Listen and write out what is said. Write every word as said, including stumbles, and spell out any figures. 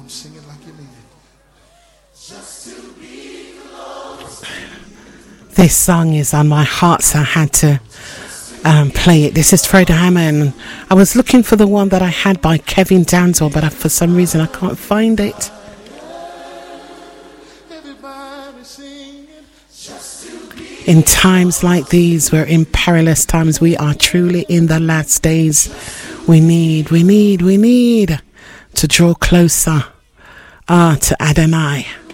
on, sing it like you mean it. Just to be close. This song is on my heart, so I had to um, play it. This is Fredo Hammond. I was looking for the one that I had by Kevin Danzel, but I, for some reason I can't find it. In times like these, we're in perilous times. We are truly in the last days. We need, we need, we need to draw closer uh, to Adonai.